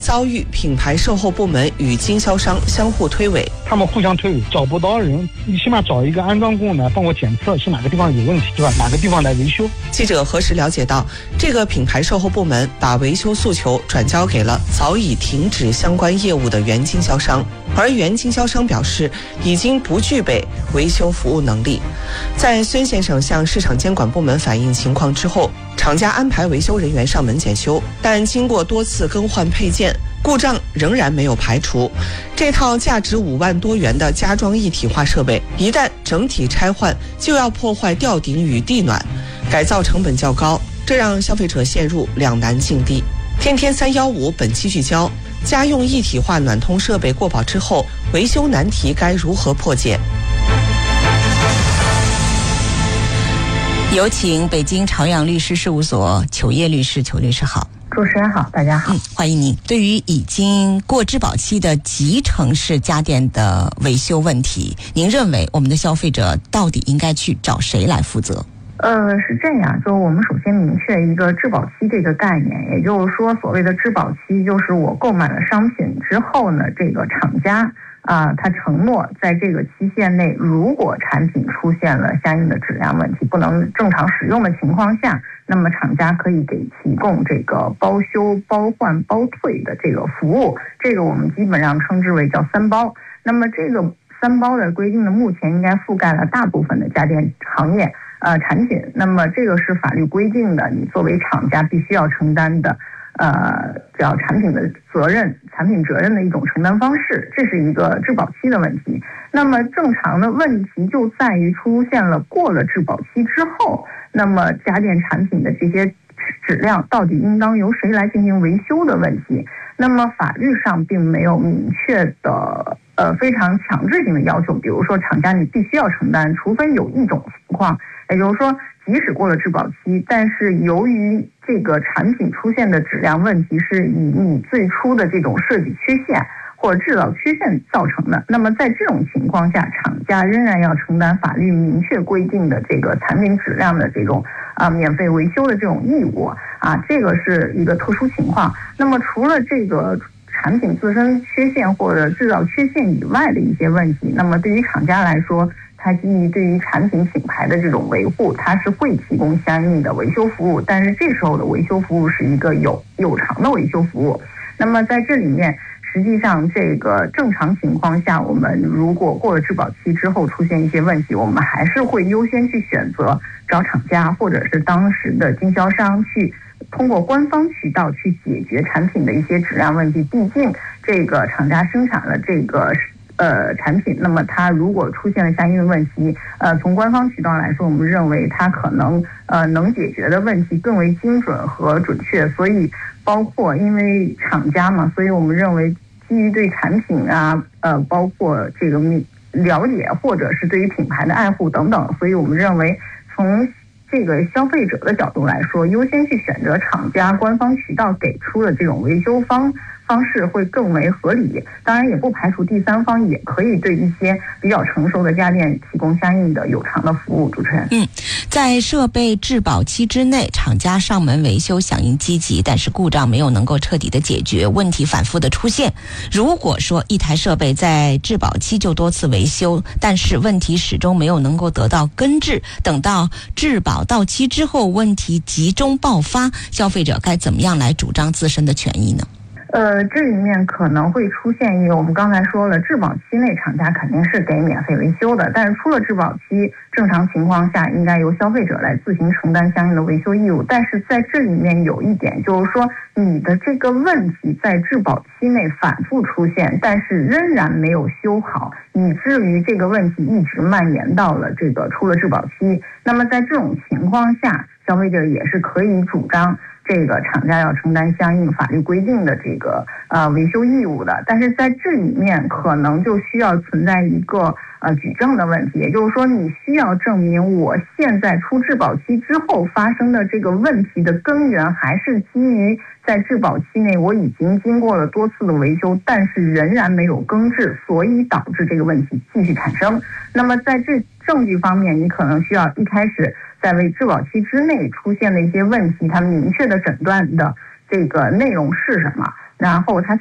遭遇品牌售后部门与经销商相互推诿， 他们互相推诿，找不到人，你起码找一个安装工来帮我检测是哪个地方有问题，对吧？哪个地方来维修。 记者核实了解到，这个品牌售后部门把维修诉求转交给了早已停止相关业务的原经销商，而原经销商表示已经不具备维修服务能力。在孙先生向市场监管部门反映情况之后，厂家安排维修人员上门检修，但经过多次更换配件，故障仍然没有排除。这套价值5万多元的家装一体化设备，一旦整体拆换，就要破坏吊顶与地暖，改造成本较高，这让消费者陷入两难境地。天天315本期聚焦：家用一体化暖通设备过保之后，维修难题该如何破解？有请北京朝阳律师事务所裘烨律师。裘律师好。 主持人好，大家好。 欢迎您。对于已经过质保期的集成式家电的维修问题，您认为我们的消费者到底应该去找谁来负责？ 是这样，就我们首先明确一个质保期这个概念，也就是说，所谓的质保期就是我购买了商品之后呢，这个厂家他承诺在这个期限内，如果产品出现了相应的质量问题，不能正常使用的情况下，那么厂家可以给提供这个包修、包换、包退的这个服务，这个我们基本上称之为叫3包。那么这个3包的规定呢，目前应该覆盖了大部分的家电行业产品。那么这个是法律规定的，你作为厂家必须要承担的叫产品的责任、产品责任的一种承担方式，这是一个质保期的问题。那么正常的问题就在于出现了过了质保期之后，那么家电产品的这些质量到底应当由谁来进行维修的问题。那么法律上并没有明确的非常强制性的要求，比如说厂家你必须要承担，除非有一种情况，也就是说即使过了质保期，但是由于这个产品出现的质量问题是以你最初的这种设计缺陷或者制造缺陷造成的，那么在这种情况下，厂家仍然要承担法律明确规定的这个产品质量的这种免费维修的这种义务这个是一个特殊情况。那么除了这个产品自身缺陷或者制造缺陷以外的一些问题，那么对于厂家来说，它基于对于产品品牌的这种维护，它是会提供相应的维修服务，但是这时候的维修服务是一个有偿的维修服务。那么在这里面，实际上这个正常情况下，我们如果过了质保期之后出现一些问题，我们还是会优先去选择找厂家或者是当时的经销商去通过官方渠道去解决产品的一些质量问题。毕竟这个厂家生产了这个产品，那么它如果出现了相应的问题，从官方渠道来说，我们认为它可能能解决的问题更为精准和准确。所以包括因为厂家嘛，所以我们认为基于对产品包括这个了解或者是对于品牌的爱护等等，所以我们认为从这个消费者的角度来说，优先去选择厂家官方渠道给出的这种维修方式会更为合理。当然也不排除第三方也可以对一些比较成熟的家电提供相应的有偿的服务。主持人， 在设备质保期之内，厂家上门维修响应积极，但是故障没有能够彻底的解决，问题反复的出现。如果说一台设备在质保期就多次维修，但是问题始终没有能够得到根治，等到质保到期之后问题集中爆发，消费者该怎么样来主张自身的权益呢？ 这里面可能会出现一个，我们刚才说了，质保期内厂家肯定是给免费维修的，但是出了质保期，正常情况下应该由消费者来自行承担相应的维修义务。但是在这里面有一点，就是说你的这个问题在质保期内反复出现，但是仍然没有修好，以至于这个问题一直蔓延到了这个出了质保期。那么在这种情况下，消费者也是可以主张这个厂家要承担相应法律规定的这个维修义务的。但是在这里面可能就需要存在一个举证的问题，也就是说你需要证明我现在出质保期之后发生的这个问题的根源还是基于在质保期内我已经经过了多次的维修，但是仍然没有根治，所以导致这个问题继续产生。那么在这证据方面，你可能需要一开始在为质保期之内出现的一些问题，它明确的诊断的这个内容是什么。 然后它